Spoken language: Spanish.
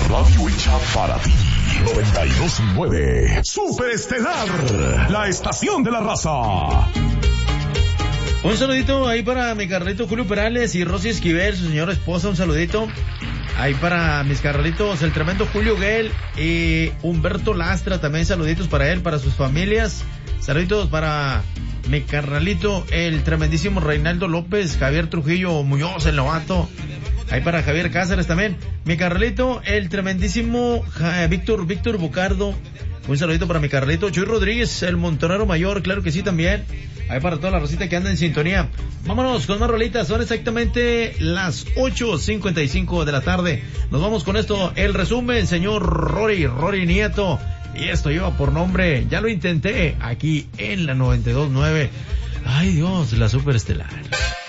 radio hecha para ti. 92.9 Superestelar, la estación de la raza. Un saludito ahí para mi carnalito Julio Perales y Rosy Esquivel, su señora esposa, un saludito. Ahí para mis carnalitos, el tremendo Julio Guel y Humberto Lastra, también saluditos para él, para sus familias. Saluditos para mi carnalito, el tremendísimo Reinaldo López, Javier Trujillo Muñoz, el novato. Ahí para Javier Cáceres también. Mi carnalito, el tremendísimo Víctor Bucardo. Un saludito para mi carnalito Chuy Rodríguez, el montonero mayor, claro que sí también. Ahí para toda la rosita que anda en sintonía. Vámonos con más rolitas, son exactamente las 8:55 de la tarde. Nos vamos con esto, el resumen, señor Rory Nieto. Y esto lleva por nombre, ya lo intenté, aquí en la 92.9. Ay Dios, la Superestelar.